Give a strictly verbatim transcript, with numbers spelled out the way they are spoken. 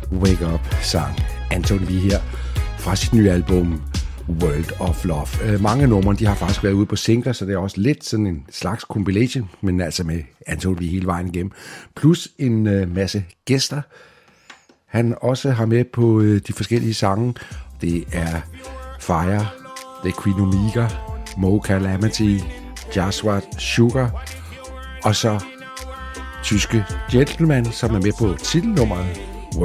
Wake Up sang Anthony V her fra sit nye album World of Love. Øh, mange numre, de har faktisk været ude på singler, så det er også lidt sådan en slags compilation, men altså med Anthony V hele vejen igennem. Plus en øh, masse gæster, han også har med på øh, de forskellige sange. Det er Fire, The Queen Omega, Mo Calamity, Joshua Sugar, og så tyske Gentleman, som er med på titelnummeret